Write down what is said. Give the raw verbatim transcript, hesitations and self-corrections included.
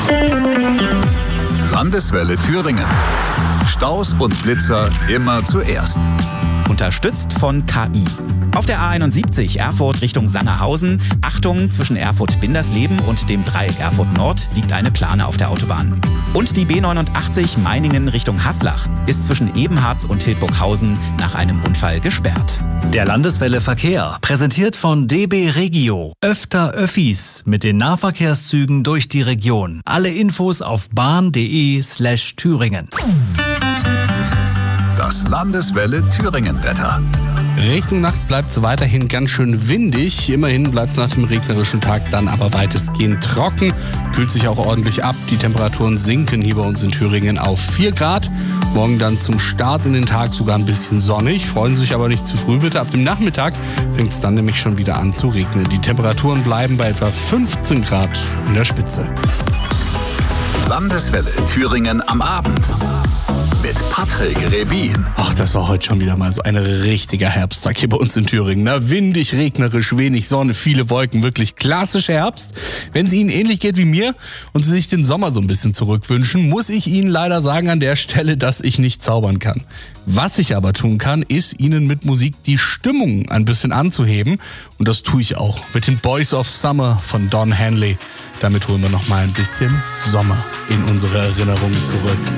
Landeswelle Thüringen. Staus und Blitzer immer zuerst. Unterstützt von K I. Auf der A einundsiebzig Erfurt Richtung Sangerhausen. Achtung, zwischen Erfurt-Bindersleben und dem Dreieck Erfurt Nord liegt eine Plane auf der Autobahn. Und die B neunundachtzig Meiningen Richtung Haslach ist zwischen Ebenharz und Hildburghausen nach einem Unfall gesperrt. Der Landeswelle Verkehr, präsentiert von D B Regio. Öfter Öffis mit den Nahverkehrszügen durch die Region. Alle Infos auf bahn.de slash Thüringen. Das Landeswelle Thüringen-Wetter. Richtung Nacht bleibt es weiterhin ganz schön windig. Immerhin bleibt es nach dem regnerischen Tag dann aber weitestgehend trocken. Kühlt sich auch ordentlich ab. Die Temperaturen sinken hier bei uns in Thüringen auf vier Grad. Morgen dann zum Start in den Tag sogar ein bisschen sonnig. Freuen Sie sich aber nicht zu früh bitte. Ab dem Nachmittag fängt es dann nämlich schon wieder an zu regnen. Die Temperaturen bleiben bei etwa fünfzehn Grad in der Spitze. Landeswelle Thüringen am Abend. Mit Patrick Rebin. Ach, das war heute schon wieder mal so ein richtiger Herbsttag hier bei uns in Thüringen. Na, windig, regnerisch, wenig Sonne, viele Wolken. Wirklich klassischer Herbst. Wenn es Ihnen ähnlich geht wie mir und Sie sich den Sommer so ein bisschen zurückwünschen, muss ich Ihnen leider sagen an der Stelle, dass ich nicht zaubern kann. Was ich aber tun kann, ist Ihnen mit Musik die Stimmung ein bisschen anzuheben. Und das tue ich auch mit den Boys of Summer von Don Henley. Damit holen wir noch mal ein bisschen Sommer in unsere Erinnerungen zurück.